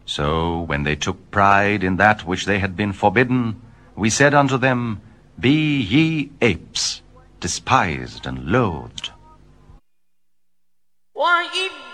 So when they took pride in that which they had been forbidden, we said unto them, Be ye apes, despised and loathed.